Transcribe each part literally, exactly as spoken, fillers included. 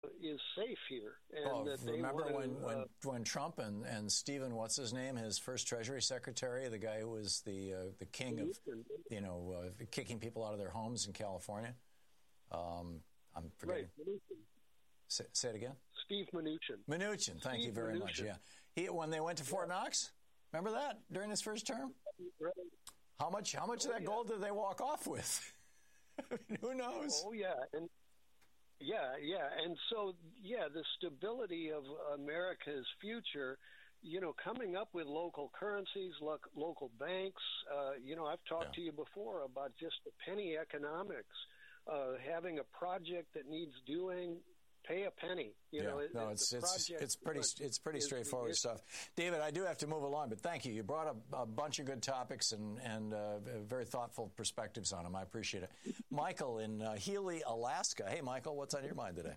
is safe here. And oh, that they remember want when, to, when, uh, when Trump and, and Stephen, what's his name, his first Treasury Secretary, the guy who was the uh, the king of, you know, uh, kicking people out of their homes in California? Um, I'm forgetting. Right. Say, say it again? Steve Mnuchin. Mnuchin, thank Steve you very Mnuchin. much, yeah. He, when they went to Fort yeah. Knox, remember that, during his first term? Right. How much, how much oh, of that yeah. gold did they walk off with? Who knows? Oh, yeah, and yeah, yeah, and so, yeah, the stability of America's future, you know, coming up with local currencies, lo- local banks, uh, you know, I've talked yeah. to you before about just the penny economics, uh, having a project that needs doing, pay a penny. You yeah, know, no, it, it's it's it's pretty it's pretty is, straightforward is, stuff. David, I do have to move along, but thank you. You brought a, a bunch of good topics and and uh, very thoughtful perspectives on them. I appreciate it. Michael in uh, Healy, Alaska. Hey, Michael, what's on your mind today?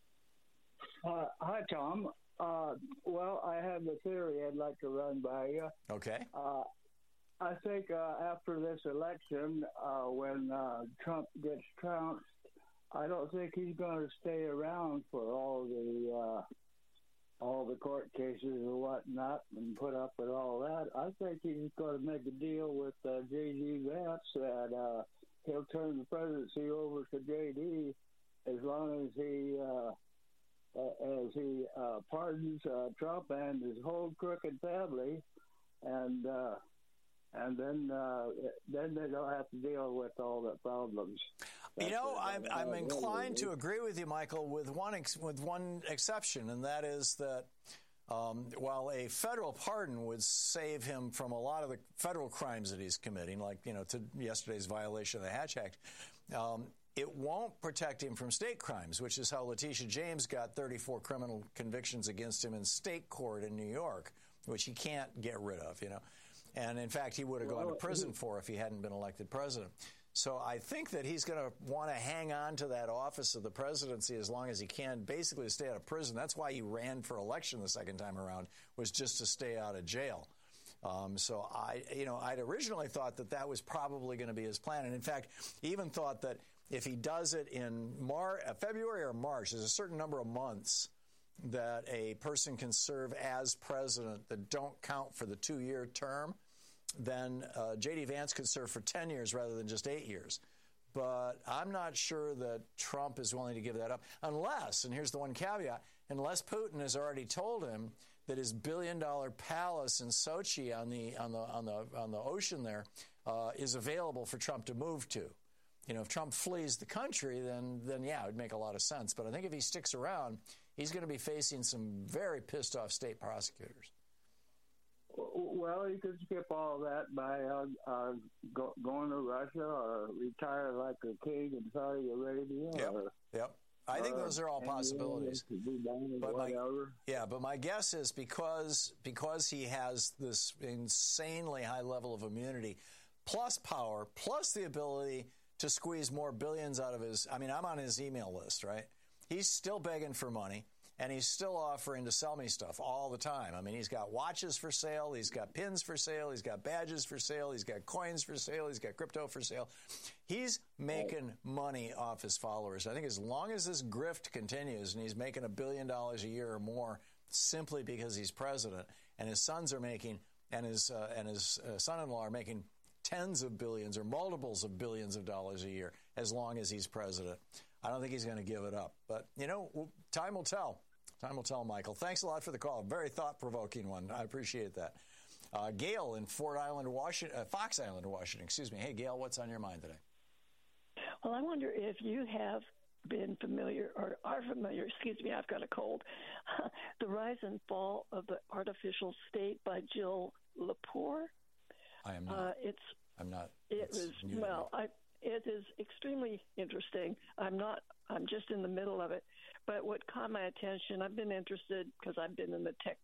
Uh, hi, Tom. Uh, well, I have a theory I'd like to run by you. Okay. Uh, I think uh, after this election, uh, when uh, Trump gets trounced, I don't think he's going to stay around for all the uh, all the court cases and whatnot and put up with all that. I think he's going to make a deal with uh, J D. Vance that uh, he'll turn the presidency over to J D as long as he uh, as he uh, pardons uh, Trump and his whole crooked family, and uh, and then uh, then they don't have to deal with all the problems. You know, I'm, I'm inclined to agree with you, Michael, with one ex- with one exception, and that is that um, while a federal pardon would save him from a lot of the federal crimes that he's committing, like, you know, to yesterday's violation of the Hatch Act, um, it won't protect him from state crimes, which is how Letitia James got thirty-four criminal convictions against him in state court in New York, which he can't get rid of, you know. And, in fact, he would have gone to prison for if he hadn't been elected president. So I think that he's going to want to hang on to that office of the presidency as long as he can, basically to stay out of prison. That's why he ran for election the second time around, was just to stay out of jail. Um, so I, you know, I'd originally thought that that was probably going to be his plan. And in fact, he even thought that if he does it in Mar- February or March, there's a certain number of months that a person can serve as president that don't count for the two-year term, then uh, J D. Vance could serve for ten years rather than just eight years. But I'm not sure that Trump is willing to give that up unless, and here's the one caveat, unless Putin has already told him that his billion-dollar palace in Sochi on the on the on the on the ocean there uh, is available for Trump to move to. You know, if Trump flees the country, then then yeah, it would make a lot of sense. But I think if he sticks around, he's going to be facing some very pissed off state prosecutors. Well, you could skip all that by uh, uh, go, going to Russia or retire like a king in Saudi Arabia. Yep. Or, yep. I think those are all possibilities. But my, yeah, but my guess is because because he has this insanely high level of immunity, plus power, plus the ability to squeeze more billions out of his. I mean, I'm on his email list, right? He's still begging for money. And he's still offering to sell me stuff all the time. I mean, he's got watches for sale. He's got pins for sale. He's got badges for sale. He's got coins for sale. He's got crypto for sale. He's making money off his followers. I think as long as this grift continues and he's making a billion dollars a year or more simply because he's president, and his sons are making, and his, uh, and his uh, son-in-law are making tens of billions or multiples of billions of dollars a year as long as he's president, I don't think he's going to give it up. But, you know, time will tell. Time will tell, Michael. Thanks a lot for the call. Very thought-provoking one. I appreciate that. Uh, Gail in Fort Island, Washington, uh, Fox Island, Washington. Excuse me. Hey, Gail, what's on your mind today? Well, I wonder if you have been familiar or are familiar, excuse me, I've got a cold, The Rise and Fall of the Artificial State by Jill Lepore. I am not. Uh, it's, I'm not. It was, well, I, it is extremely interesting. I'm not, I'm just in the middle of it. But what caught my attention, I've been interested because I've been in the tech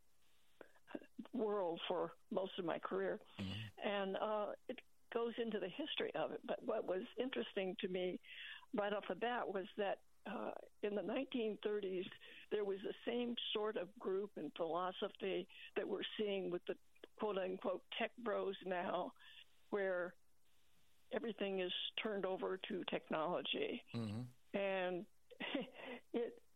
world for most of my career. Mm-hmm. And uh, it goes into the history of it. But what was interesting to me right off the bat was that uh, in the nineteen thirties, there was the same sort of group and philosophy that we're seeing with the quote-unquote tech bros now, where everything is turned over to technology. Mm-hmm. And it